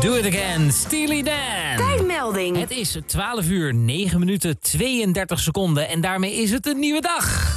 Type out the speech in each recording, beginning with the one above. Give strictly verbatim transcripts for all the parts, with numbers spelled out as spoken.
Do it again, Steely Dan. Tijdmelding. Het is twaalf uur, negen minuten, tweeëndertig seconden en daarmee is het een nieuwe dag.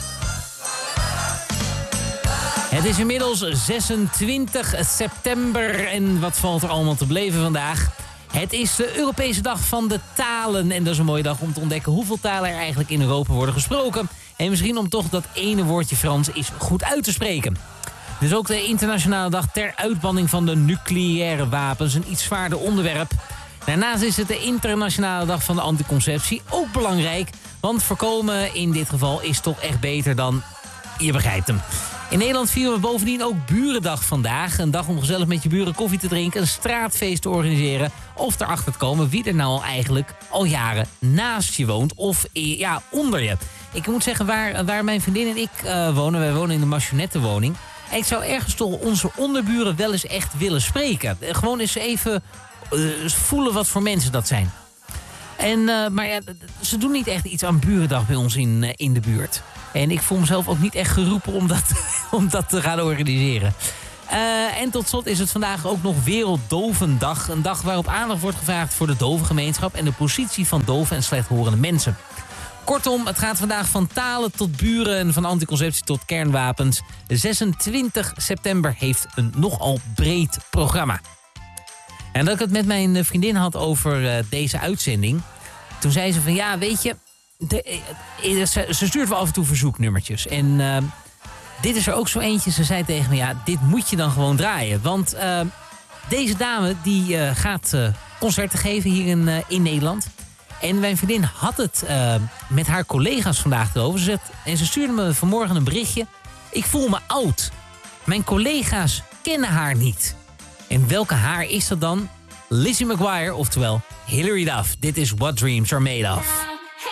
Het is inmiddels zesentwintig september en wat valt er allemaal te beleven vandaag? Het is de Europese dag van de talen en dat is een mooie dag om te ontdekken hoeveel talen er eigenlijk in Europa worden gesproken. En misschien om toch dat ene woordje Frans is goed uit te spreken. Het is ook de internationale dag ter uitbanning van de nucleaire wapens, een iets zwaarder onderwerp. Daarnaast is het de internationale dag van de anticonceptie, ook belangrijk, want voorkomen in dit geval is toch echt beter dan, je begrijpt hem. In Nederland vieren we bovendien ook Burendag vandaag. Een dag om gezellig met je buren koffie te drinken, een straatfeest te organiseren of erachter te komen wie er nou eigenlijk al jaren naast je woont of ja, onder je. Ik moet zeggen, waar, waar mijn vriendin en ik uh, wonen, wij wonen in de Marionettenwoning. En ik zou ergens toch onze onderburen wel eens echt willen spreken. Gewoon eens even uh, voelen wat voor mensen dat zijn. En, uh, maar ja, ze doen niet echt iets aan Burendag bij ons in, uh, in de buurt. En ik voel mezelf ook niet echt geroepen om dat, om dat te gaan organiseren. Uh, en tot slot is het vandaag ook nog Werelddovendag. Een dag waarop aandacht wordt gevraagd voor de dovengemeenschap en de positie van dove en slechthorende mensen. Kortom, het gaat vandaag van talen tot buren en van anticonceptie tot kernwapens. zesentwintig september heeft een nogal breed programma. En dat ik het met mijn vriendin had over uh, deze uitzending. Toen zei ze van ja, weet je, de, uh, ze, ze stuurt wel af en toe verzoeknummertjes. En uh, dit is er ook zo eentje. Ze zei tegen me, ja, dit moet je dan gewoon draaien. Want uh, deze dame die uh, gaat uh, concerten geven hier in, uh, in Nederland. En mijn vriendin had het uh, met haar collega's vandaag erover. Ze zegt, en ze stuurde me vanmorgen een berichtje. Ik voel me oud. Mijn collega's kennen haar niet. En welke haar is dat dan? Lizzie McGuire, oftewel Hilary Duff. Dit is What Dreams Are Made Of.